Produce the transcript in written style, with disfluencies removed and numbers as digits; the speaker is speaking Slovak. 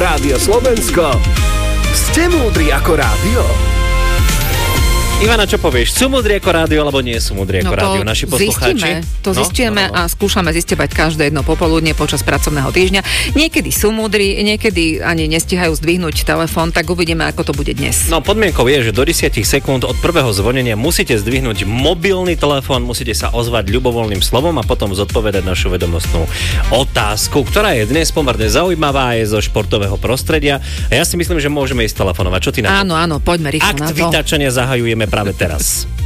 Rádio Slovensko. Ste múdri ako rádio? Ivana, čo povieš? Sú múdri ako rádio, alebo nie sú múdri ako rádio? Naši poslucháči? Zistíme a skúšame zisťovať každé jedno popoludne počas pracovného týždňa. Niekedy sú múdri, niekedy ani nestihajú zdvihnúť telefón, tak uvidíme, ako to bude dnes. No, podmienkou je, že do 10 sekúnd od prvého zvonenia musíte zdvihnúť mobilný telefón, musíte sa ozvať ľubovoľným slovom a potom zodpovedať našu vedomostnú otázku, ktorá je dnes pomerne zaujímavá, je zo športového prostredia. A ja si myslím, že môžeme ísť telefonovať. Čo ty na to? Áno, poďme rýchlo na to. Akt vytáčania zahajujeme práve teraz.